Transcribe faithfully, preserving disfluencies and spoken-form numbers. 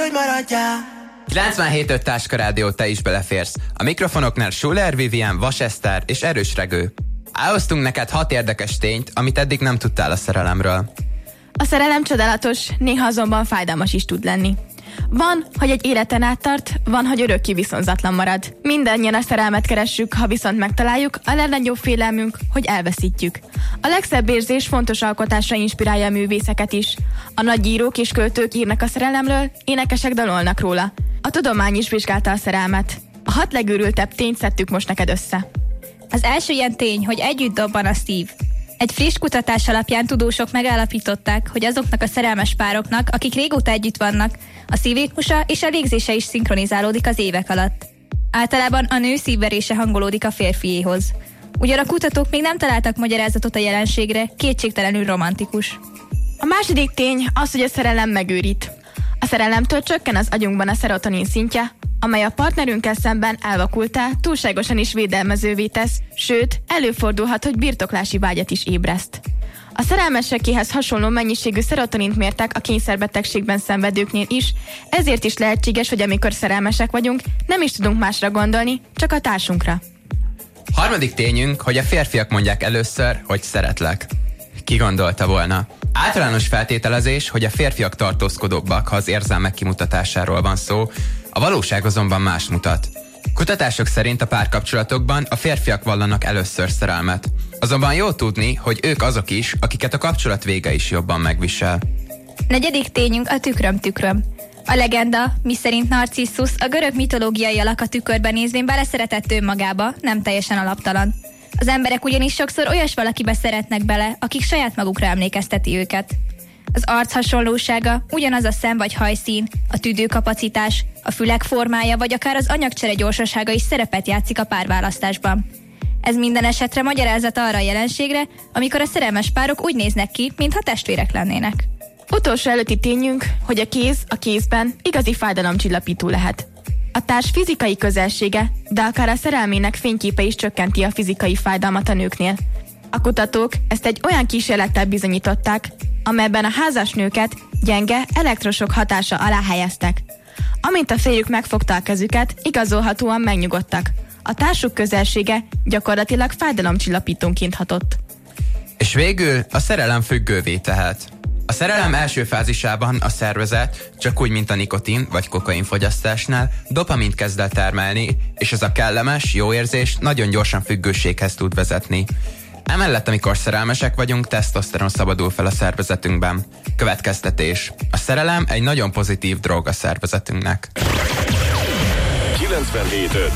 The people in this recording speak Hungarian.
hogy maradjál. kilencvenhét öt Táska Rádió, te is beleférsz. A mikrofonoknál Schuller Vivien, Vas Eszter és Erős Regő. Elhoztunk neked hat érdekes tényt, amit eddig nem tudtál a szerelemről. A szerelem csodálatos, néha azonban fájdalmas is tud lenni. Van, hogy egy életen át tart, van, hogy örökké viszonzatlan marad. Mindannyian a szerelmet keressük, ha viszont megtaláljuk, a legnagyobb félelmünk, hogy elveszítjük. A legszebb érzés fontos alkotásra inspirálja a művészeket is. A nagy írók és költők írnak a szerelemről, énekesek dalolnak róla. A tudomány is vizsgálta a szerelmet. A hat legőrültebb tényt szedtük most neked össze. Az első ilyen tény, hogy együtt dobban a szív. Egy friss kutatás alapján tudósok megállapították, hogy azoknak a szerelmes pároknak, akik régóta együtt vannak, a szívritmusa és a légzése is szinkronizálódik az évek alatt. Általában a nő szívverése hangolódik a férfiéhoz. Ugyan a kutatók még nem találtak magyarázatot a jelenségre, kétségtelenül romantikus. A második tény az, hogy a szerelem megőrít. A szerelemtől csökken az agyunkban a szerotonin szintje, amely a partnerünkkel szemben elvakultá, túlságosan is védelmezővé tesz, sőt, előfordulhat, hogy birtoklási vágyat is ébreszt. A szerelmesekéhez hasonló mennyiségű szerotonint mértek a kényszerbetegségben szenvedőknél is, ezért is lehetséges, hogy amikor szerelmesek vagyunk, nem is tudunk másra gondolni, csak a társunkra. Harmadik tényünk, hogy a férfiak mondják először, hogy szeretlek. Ki gondolta volna? Általános feltételezés, hogy a férfiak tartózkodóbbak, ha az érzelmek kimutatásáról van szó, a valóság azonban más mutat. Kutatások szerint a párkapcsolatokban a férfiak vallanak először szerelmet. Azonban jó tudni, hogy ők azok is, akiket a kapcsolat vége is jobban megvisel. Negyedik tényünk a tükröm tükröm. A legenda, miszerint Narcissus a görög mitológiai alak a tükörben nézvén beleszeretett önmagába, nem teljesen alaptalan. Az emberek ugyanis sokszor olyas valakibe szeretnek bele, akik saját magukra emlékezteti őket. Az arc hasonlósága, ugyanaz a szem vagy hajszín, a tüdőkapacitás, a fülek formája vagy akár az anyagcsere gyorsasága is szerepet játszik a párválasztásban. Ez minden esetre magyarázat arra a jelenségre, amikor a szerelmes párok úgy néznek ki, mintha testvérek lennének. Utolsó előtti tényünk, hogy a kéz a kézben igazi fájdalomcsillapító lehet. A társ fizikai közelsége, de akár a szerelmének fényképe is csökkenti a fizikai fájdalmat a nőknél. A kutatók ezt egy olyan kísérlettel bizonyították, amelyben a házas nőket gyenge elektrosok hatása alá helyeztek. Amint a férjük megfogta a kezüket, igazolhatóan megnyugodtak. A társuk közelsége gyakorlatilag fájdalomcsillapítónként hatott. És végül a szerelem függővé tehet. A szerelem első fázisában a szervezet, csak úgy, mint a nikotin vagy kokain fogyasztásnál, dopamint kezd el termelni, és ez a kellemes, jó érzés nagyon gyorsan függőséghez tud vezetni. Emellett, amikor szerelmesek vagyunk, tesztoszteron szabadul fel a szervezetünkben. Következtetés. A szerelem egy nagyon pozitív drog a szervezetünknek. kilencvenhét öt